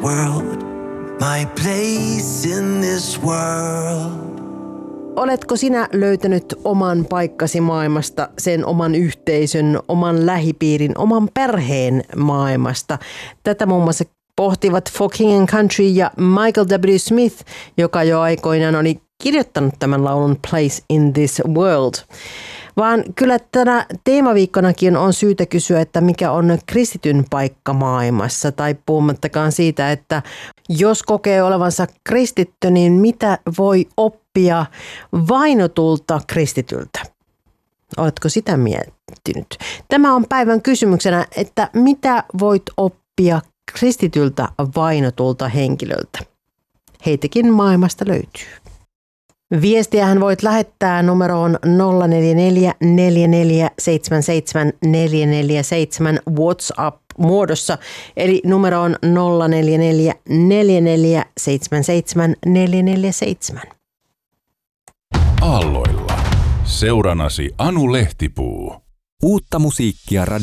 world, my place in this world. Oletko sinä löytänyt oman paikkasi maailmasta, sen oman yhteisön, oman lähipiirin, oman perheen maailmasta? Tätä muun muassa pohtivat For King and Country ja Michael W. Smith, joka jo aikoinaan oli kirjoittanut tämän laulun Place in this World. Vaan kyllä tänä teemaviikkonakin on syytä kysyä, että mikä on kristityn paikka maailmassa, tai puhumattakaan siitä, että jos kokee olevansa kristitty, niin mitä voi oppia vainotulta kristityltä? Oletko sitä miettinyt? Tämä on päivän kysymyksenä, että mitä voit oppia kristityltä vainotulta henkilöltä? Heitäkin maailmasta löytyy. Viestiähän voit lähettää numeroon 044 4477 447 WhatsApp-muodossa, eli numeroon 044 4477 447. Aalloilla. Seuranasi Anu Lehtipuu. Uutta musiikkia